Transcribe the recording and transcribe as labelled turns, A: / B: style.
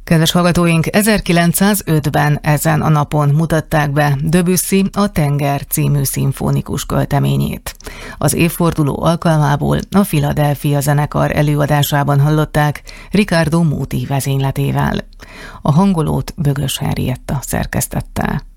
A: Kedves hallgatóink, 1905-ben ezen a napon mutatták be Debussy a Tenger című szimfonikus költeményét. Az évforduló alkalmából a Philadelphia zenekar előadásában hallották Riccardo Muti vezényletével. A hangolót Bögös Henrietta szerkesztette.